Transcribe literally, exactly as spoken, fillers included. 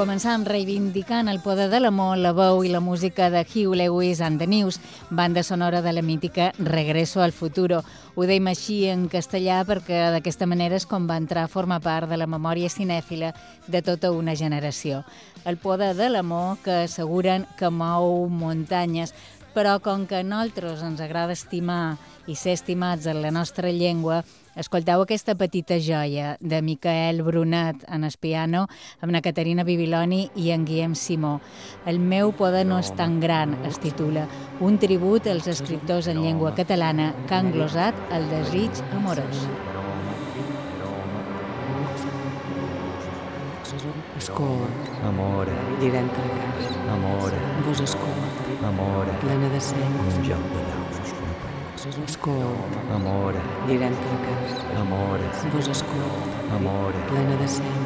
Començam reivindicant el poder de l'amor, la veu i la música de Hugh Lewis and the News, banda sonora de la mítica Regreso al futuro. Ho deim així en castellà perquè d'aquesta manera és com va entrar a formar part de la memòria cinèfila de tota una generació. El poder de l'amor que asseguren que mou muntanyes, però com que a nosaltres ens agrada estimar i ser estimats en la nostra llengua, escolteu aquesta petita joia de Michael Brunet en el piano, amb la Caterina Bibiloni i en Guillem Simó. El meu poder no és tan gran, es titula, un tribut als escriptors en llengua catalana que han glosat el desig amorós. Escolt, amore, direm per casa, amore, vos escolt, amore, plena de seny, un joc de daus us companys. escolt, Amore, direm per casa, amore, vos escolt, amore, plena de seny,